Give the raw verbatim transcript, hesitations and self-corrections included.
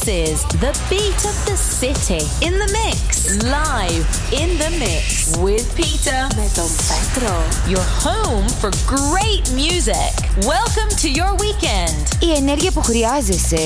This is the beat of the city. In the mix. Live in the mix with Peter με τον Πέτρο. Your home for great music. Welcome to your weekend. Η ενέργεια που χρειάζεσαι